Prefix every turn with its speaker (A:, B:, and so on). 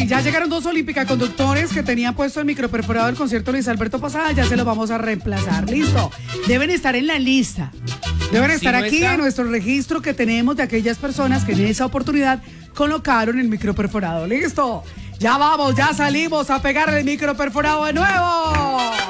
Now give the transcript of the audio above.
A: sí, ya llegaron 2 olímpicas conductores que tenían puesto el microperforado del concierto Luis Alberto Posada, ya se los vamos a reemplazar. Listo. Deben estar en la lista. Deben estar aquí en nuestro registro que tenemos de aquellas personas que en esa oportunidad colocaron el microperforado. Listo. Ya vamos, ya salimos a pegar el microperforado de nuevo.